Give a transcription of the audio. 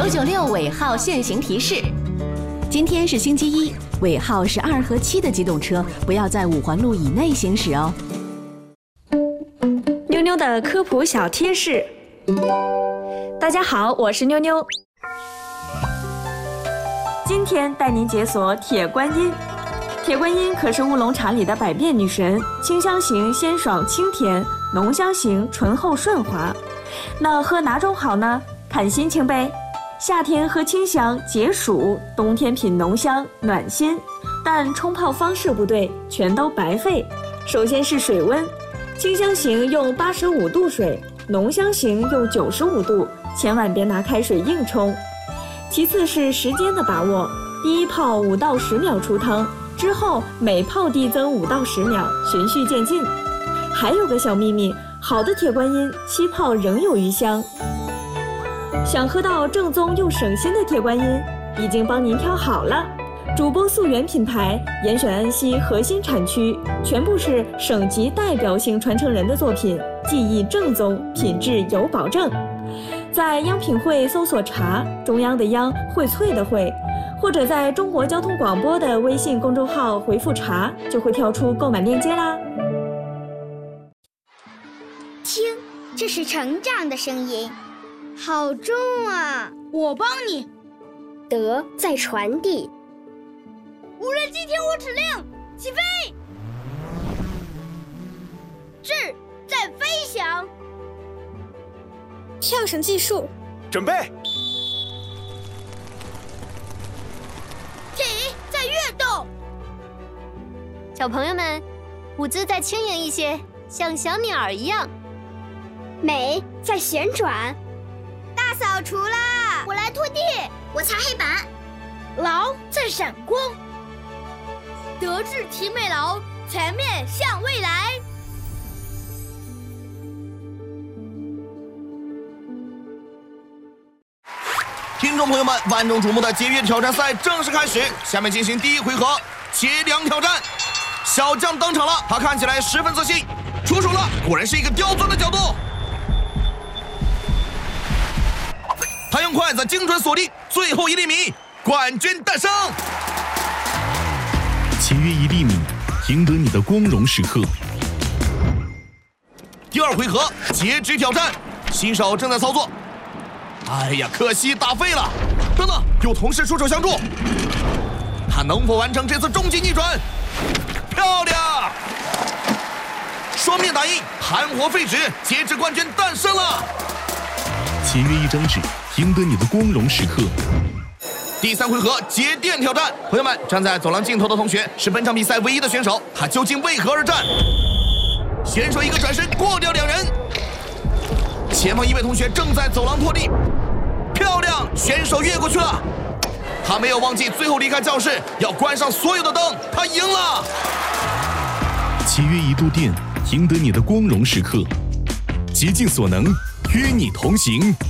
996尾号限行提示：今天是星期一，尾号是2和7的机动车不要在5环路以内行驶哦。 妞妞的科普小贴士。大家好，我是妞妞。今天带您解锁铁观音。铁观音可是乌龙茶里的百变女神，清香型鲜爽清甜，浓香型醇厚顺滑。那喝哪种好呢？看心情呗。夏天喝清香解暑，冬天品浓香暖心。但冲泡方式不对，全都白费。首先是水温，清香型用85度水，浓香型用95度，千万别拿开水硬冲。其次是时间的把握，第一泡5到10秒出汤，之后每泡递增5到10秒，循序渐进。还有个小秘密，好的铁观音7泡仍有余香。想喝到正宗又省心的铁观音，已经帮您挑好了。主播溯源品牌，严选安溪核心产区，全部是省级代表性传承人的作品，技艺正宗，品质有保证。在央品汇搜索茶，中央的央，荟萃的荟，或者在中国交通广播的微信公众号回复茶，就会跳出购买链接啦。 听，这是成长的声音，好重啊！ 我帮你。 德在传递。 无人机听我指令，起飞！智在飞翔。 跳绳技术， 准备。 体在跃动。 小朋友们，舞姿再轻盈一些，像小鸟一样。 美在旋转。 大扫除啦！ 我来拖地，我擦黑板。 劳在闪光。德智体美劳，全面向未来。 听众朋友们，万众瞩目的节约挑战赛正式开始，下面进行第一回合节粮挑战。小将登场了，他看起来十分自信，出手了，果然是一个刁钻的角度。他用筷子精准锁定最后1厘米，冠军诞生。 节约1厘米，赢得你的光荣时刻。 第2回合截肢挑战，新手正在操作。哎呀，可惜打废了！等等，有同事出手相助，他能否完成这次终极逆转？漂亮！双面打印，盘活废纸，截肢冠军诞生了！ 节约1张纸，赢得你的光荣时刻。 第3回合节电挑战，朋友们，站在走廊尽头的同学是本场比赛唯一的选手，他究竟为何而战？选手一个转身过掉2人，前方一位同学正在走廊拖地，漂亮，选手越过去了，他没有忘记最后离开教室要关上所有的灯，他赢了。 节约1度电，赢得你的光荣时刻，竭尽所能，与你同行。